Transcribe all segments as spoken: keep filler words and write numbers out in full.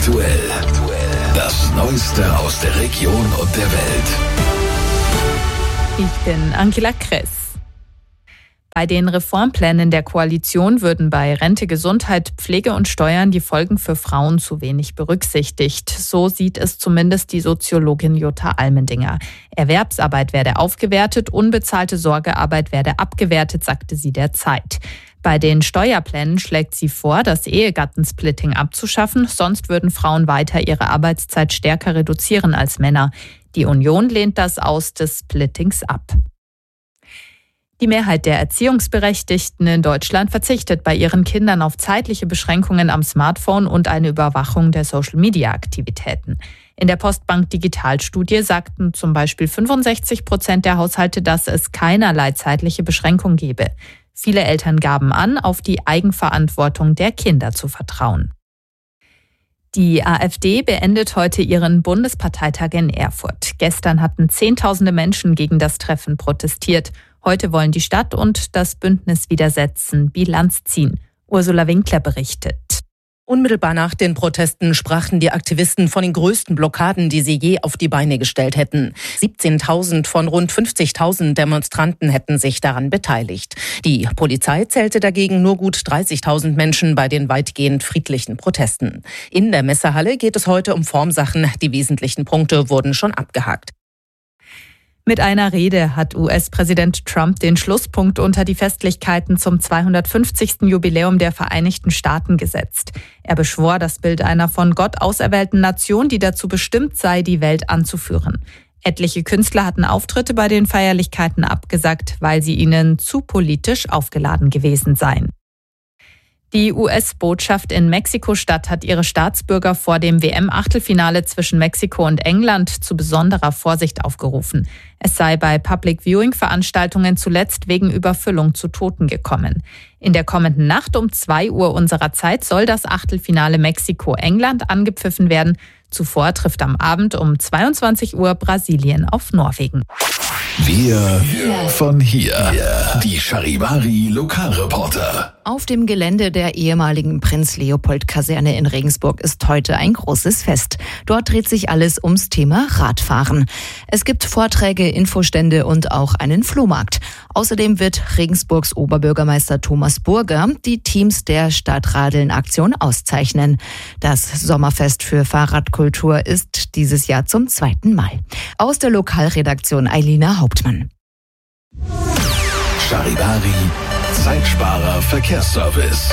aktuell. Das Neueste aus der Region und der Welt. Ich bin Angela Kress. Bei den Reformplänen der Koalition würden bei Rente, Gesundheit, Pflege und Steuern die Folgen für Frauen zu wenig berücksichtigt. So sieht es zumindest die Soziologin Jutta Almendinger. Erwerbsarbeit werde aufgewertet, unbezahlte Sorgearbeit werde abgewertet, sagte sie der Zeit. Bei den Steuerplänen schlägt sie vor, das Ehegattensplitting abzuschaffen, sonst würden Frauen weiter ihre Arbeitszeit stärker reduzieren als Männer. Die Union lehnt das Aus des Splittings ab. Die Mehrheit der Erziehungsberechtigten in Deutschland verzichtet bei ihren Kindern auf zeitliche Beschränkungen am Smartphone und eine Überwachung der Social-Media-Aktivitäten. In der Postbank Digitalstudie sagten zum Beispiel fünfundsechzig Prozent der Haushalte, dass es keinerlei zeitliche Beschränkung gebe. Viele Eltern gaben an, auf die Eigenverantwortung der Kinder zu vertrauen. Die AfD beendet heute ihren Bundesparteitag in Erfurt. Gestern hatten Zehntausende Menschen gegen das Treffen protestiert. Heute wollen die Stadt und das Bündnis Widersetzen Bilanz ziehen. Ursula Winkler berichtet. Unmittelbar nach den Protesten sprachen die Aktivisten von den größten Blockaden, die sie je auf die Beine gestellt hätten. siebzehntausend von rund fünfzigtausend Demonstranten hätten sich daran beteiligt. Die Polizei zählte dagegen nur gut dreißigtausend Menschen bei den weitgehend friedlichen Protesten. In der Messehalle geht es heute um Formsachen. Die wesentlichen Punkte wurden schon abgehakt. Mit einer Rede hat U S-Präsident Trump den Schlusspunkt unter die Festlichkeiten zum zweihundertfünfzigsten Jubiläum der Vereinigten Staaten gesetzt. Er beschwor das Bild einer von Gott auserwählten Nation, die dazu bestimmt sei, die Welt anzuführen. Etliche Künstler hatten Auftritte bei den Feierlichkeiten abgesagt, weil sie ihnen zu politisch aufgeladen gewesen seien. Die U S-Botschaft in Mexiko-Stadt hat ihre Staatsbürger vor dem W M-Achtelfinale zwischen Mexiko und England zu besonderer Vorsicht aufgerufen. Es sei bei Public-Viewing-Veranstaltungen zuletzt wegen Überfüllung zu Toten gekommen. In der kommenden Nacht um zwei Uhr unserer Zeit soll das Achtelfinale Mexiko-England angepfiffen werden. Zuvor trifft am Abend um zweiundzwanzig Uhr Brasilien auf Norwegen. Wir von hier. Die Charivari Lokalreporter. Auf dem Gelände der ehemaligen Prinz-Leopold-Kaserne in Regensburg ist heute ein großes Fest. Dort dreht sich alles ums Thema Radfahren. Es gibt Vorträge, Infostände und auch einen Flohmarkt. Außerdem wird Regensburgs Oberbürgermeister Thomas Burger die Teams der Stadtradeln-Aktion auszeichnen. Das Sommerfest für Fahrradkultur ist dieses Jahr zum zweiten Mal. Aus der Lokalredaktion Eilina Hauptmann. Charivari, Zeitsparer Verkehrsservice.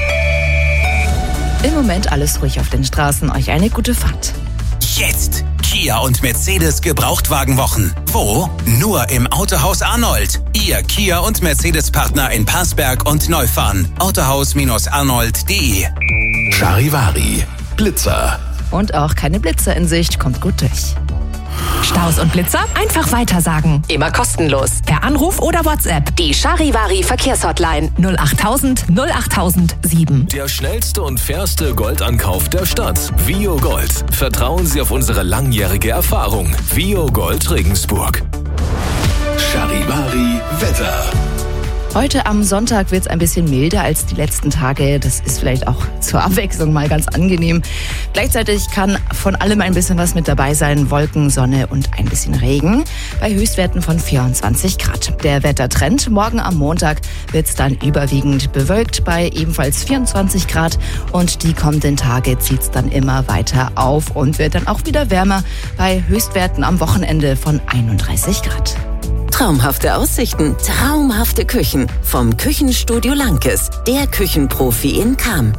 Im Moment alles ruhig auf den Straßen. Euch eine gute Fahrt. Jetzt Kia und Mercedes Gebrauchtwagenwochen. Wo? Nur im Autohaus Arnold. Ihr Kia und Mercedes-Partner in Passberg und Neufahren. autohaus arnold punkt de. Charivari, Blitzer. Und auch keine Blitzer in Sicht. Kommt gut durch. Staus und Blitzer? Einfach weitersagen. Immer kostenlos. Per Anruf oder WhatsApp. Die Charivari Verkehrshotline null achttausend null achttausend sieben. Der schnellste und fairste Goldankauf der Stadt. Vio Gold. Vertrauen Sie auf unsere langjährige Erfahrung. Vio Gold Regensburg. Charivari Wetter. Heute am Sonntag wird es ein bisschen milder als die letzten Tage. Das ist vielleicht auch zur Abwechslung mal ganz angenehm. Gleichzeitig kann von allem ein bisschen was mit dabei sein. Wolken, Sonne und ein bisschen Regen bei Höchstwerten von vierundzwanzig Grad. Der Wettertrend: morgen am Montag wird es dann überwiegend bewölkt bei ebenfalls vierundzwanzig Grad. Und die kommenden Tage zieht es dann immer weiter auf und wird dann auch wieder wärmer bei Höchstwerten am Wochenende von einunddreißig Grad. Traumhafte Aussichten, traumhafte Küchen. Vom Küchenstudio Lankes, der Küchenprofi in Cham.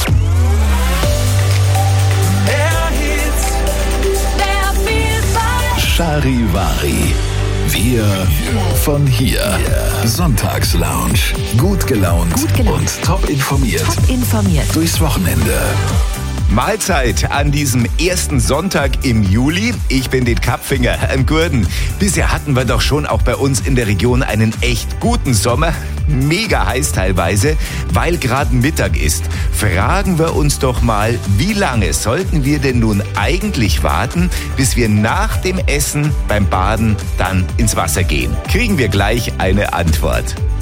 Charivari. Wir von hier. Sonntagslounge. Gut gelaunt, Gut gelaunt. und top informiert. Top informiert. Durchs Wochenende. Mahlzeit an diesem ersten Sonntag im Juli. Ich bin den Kapfinger am Gurden. Bisher hatten wir doch schon auch bei uns in der Region einen echt guten Sommer. Mega heiß teilweise, weil gerade Mittag ist. Fragen wir uns doch mal, wie lange sollten wir denn nun eigentlich warten, bis wir nach dem Essen beim Baden dann ins Wasser gehen? Kriegen wir gleich eine Antwort.